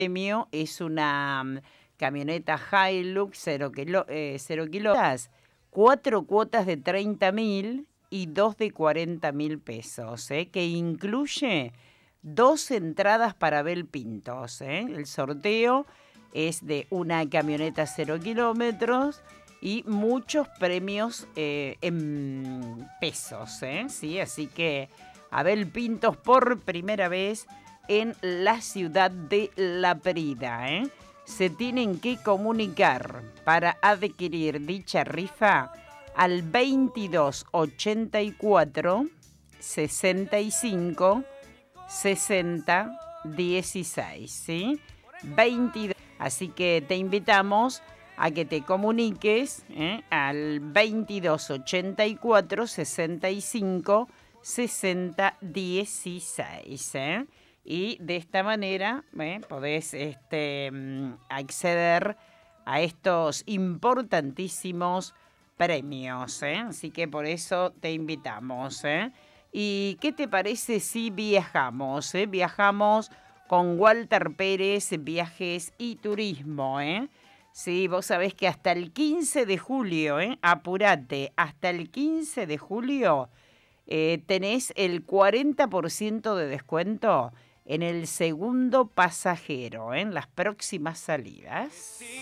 premio es una camioneta Hilux 0 kilómetros, 4 cuotas de 30.000 y 2 de 40.000 pesos, que incluye 2 entradas para Bel Pintos. El sorteo es de una camioneta 0 kilómetros y muchos premios en pesos, ¿sí? Así que Abel Pintos por primera vez en la ciudad de La Prida. Se tienen que comunicar para adquirir dicha rifa al 2284 65 60 16, ¿sí? 22. Así que te invitamos a que te comuniques al 2284 65 60 16, y de esta manera podés acceder a estos importantísimos premios, así que por eso te invitamos. ¿Y qué te parece si viajamos? Viajamos con Walter Pérez, Viajes y Turismo. Sí, vos sabés que hasta el 15 de julio, apurate, hasta el 15 de julio tenés el 40% de descuento en el segundo pasajero, en las próximas salidas.